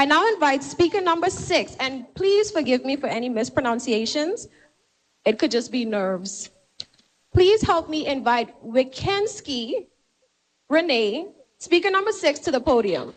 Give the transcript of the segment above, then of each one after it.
I now invite speaker number 6, and please forgive me for any mispronunciations. It could just be nerves. Please help me invite Wikensky Renee, speaker number 6, to the podium.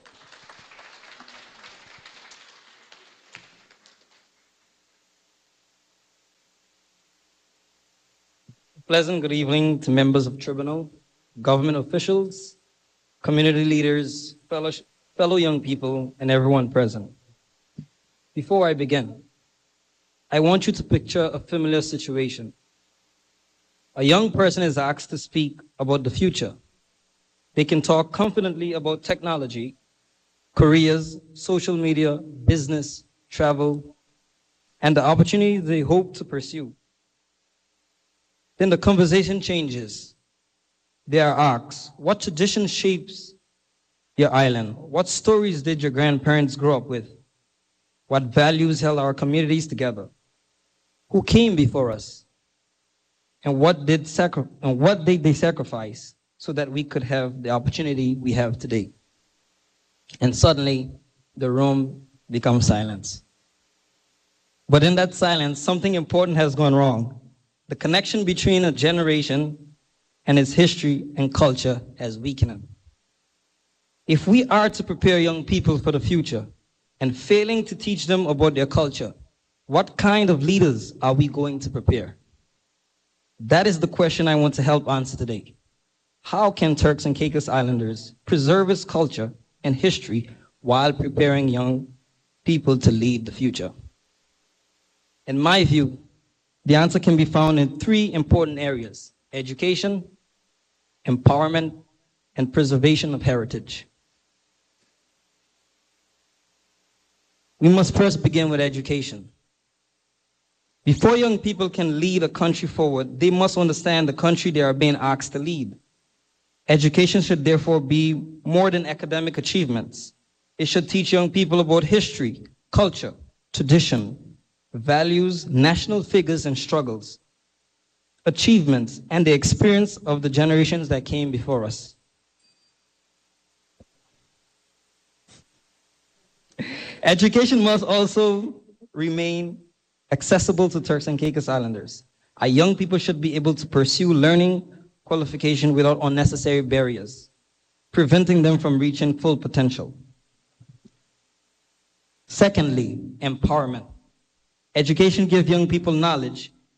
Pleasant good evening to members of Tribunal, government officials, community leaders, fellow young people, and everyone present. Before I begin, I want you to picture a familiar situation. A young person is asked to speak about the future. They can talk confidently about technology, careers, social media, business, travel, and the opportunities they hope to pursue. Then the conversation changes. They are asked, what tradition shapes your island? What stories did your grandparents grow up with? What values held our communities together? Who came before us? And what did they sacrifice so that we could have the opportunity we have today? And suddenly, the room becomes silence. But in that silence, something important has gone wrong. The connection between a generation and its history and culture has weakened. If we are to prepare young people for the future and failing to teach them about their culture, what kind of leaders are we going to prepare? That is the question I want to help answer today. How can Turks and Caicos Islanders preserve its culture and history while preparing young people to lead the future? In my view, the answer can be found in 3 important areas: education, empowerment, and preservation of heritage. We must first begin with education. Before young people can lead a country forward, they must understand the country they are being asked to lead. Education should therefore be more than academic achievements. It should teach young people about history, culture, tradition, values, national figures and struggles, achievements, and the experience of the generations that came before us. Education must also remain accessible to Turks and Caicos Islanders. Our young people should be able to pursue learning qualification without unnecessary barriers, preventing them from reaching full potential. Secondly, empowerment. Education gives young people knowledge,